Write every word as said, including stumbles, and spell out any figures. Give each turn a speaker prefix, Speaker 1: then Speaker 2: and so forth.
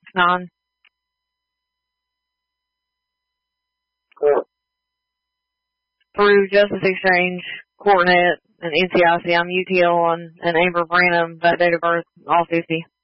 Speaker 1: nine.
Speaker 2: Cool.
Speaker 1: Through Justice Exchange, Courtnet, and N C I C, I'm U T L and, and Amber Branham, by date of birth, all fifty.